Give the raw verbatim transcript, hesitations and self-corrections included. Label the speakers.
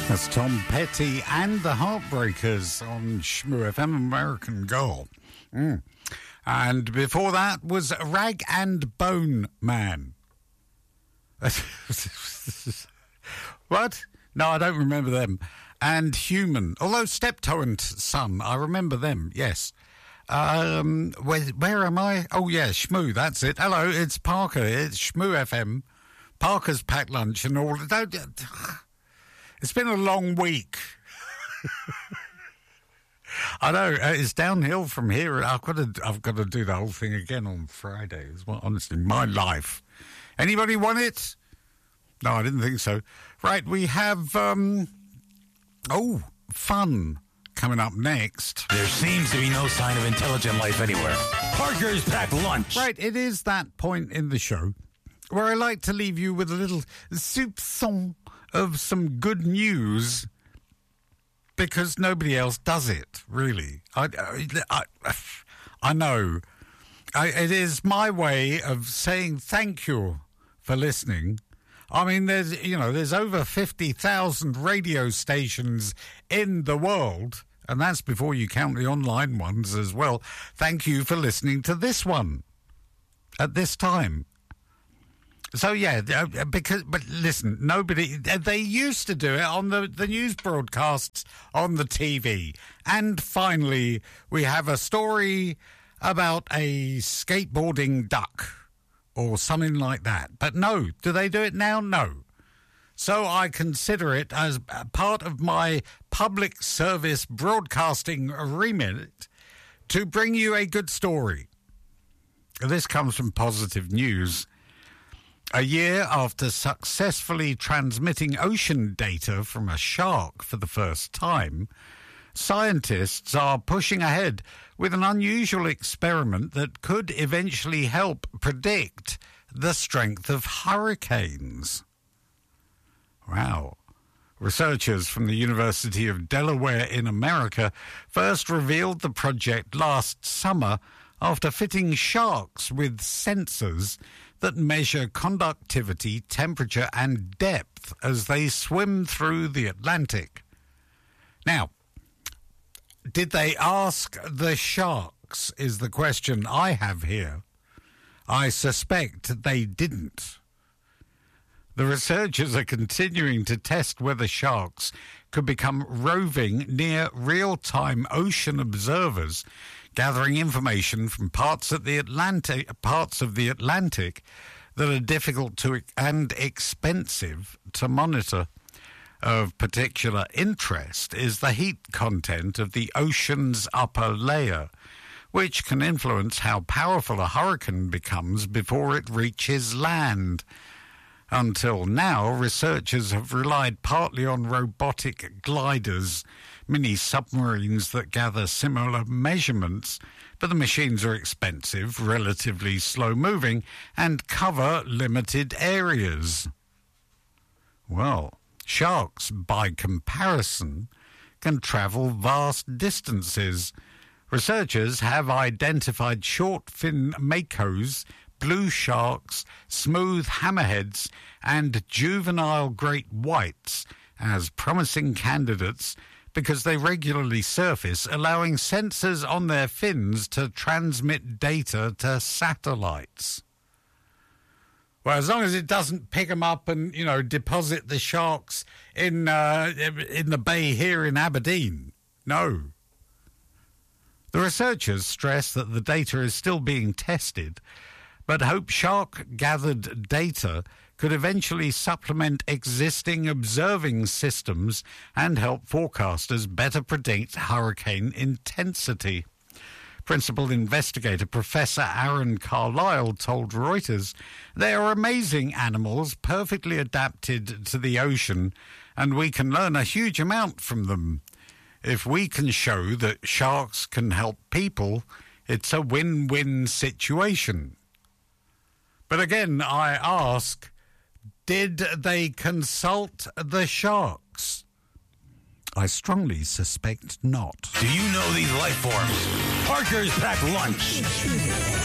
Speaker 1: That's Tom Petty and the Heartbreakers on Shmoo F M, American Girl. Mm. And before that was Rag and Bone Man. What? No, I don't remember them. And Human. Although Steptoe and Son, I remember them, yes. Um, where, where am I? Oh, yeah, Shmoo, that's it. Hello, it's Parker. It's Shmoo F M. Parker's Packed Lunch and all. Don't... It's been a long week. I know, it's downhill from here. I've got to I've got to do the whole thing again on Friday. It's well, honestly my life. Anybody want it? No, I didn't think so. Right, we have um oh, fun coming up next.
Speaker 2: There seems to be no sign of intelligent life anywhere. Parker's Packed Lunch.
Speaker 1: Right, it is that point in the show where I like to leave you with a little soupçon of some good news, because nobody else does it, really. I, I, I know. I, it is my way of saying thank you for listening. I mean, there's, you know, there's over fifty thousand radio stations in the world, and that's before you count the online ones as well. Thank you for listening to this one at this time. So, yeah, because, but listen, nobody, they used to do it on the, the news broadcasts on the T V. And finally, we have a story about a skateboarding duck or something like that. But no, do they do it now? No. So I consider it as part of my public service broadcasting remit to bring you a good story. This comes from Positive News. A year after successfully transmitting ocean data from a shark for the first time, scientists are pushing ahead with an unusual experiment that could eventually help predict the strength of hurricanes. Wow. Researchers from the University of Delaware in America first revealed the project last summer after fitting sharks with sensors that measure conductivity, temperature, and depth as they swim through the Atlantic. Now, did they ask the sharks, is the question I have here. I suspect they didn't. The researchers are continuing to test whether sharks could become roving near real-time ocean observers, gathering information from parts of the Atlantic, parts of the Atlantic that are difficult to and expensive to monitor. Of particular interest is the heat content of the ocean's upper layer, which can influence how powerful a hurricane becomes before it reaches land. Until now, researchers have relied partly on robotic gliders, mini submarines that gather similar measurements, but the machines are expensive, relatively slow-moving, and cover limited areas. Well, sharks, by comparison, can travel vast distances. Researchers have identified short-fin makos, blue sharks, smooth hammerheads, and juvenile great whites as promising candidates because they regularly surface, allowing sensors on their fins to transmit data to satellites. Well, as long as it doesn't pick them up and, you know, deposit the sharks in uh, in the bay here in Aberdeen. No. The researchers stress that the data is still being tested, but hope shark-gathered data could eventually supplement existing observing systems and help forecasters better predict hurricane intensity. Principal investigator Professor Aaron Carlisle told Reuters, "They are amazing animals, perfectly adapted to the ocean, and we can learn a huge amount from them. If we can show that sharks can help people, it's a win-win situation." But again, I ask, did they consult the sharks? I strongly suspect not.
Speaker 2: Do you know these life forms? Parker's Packed Lunch.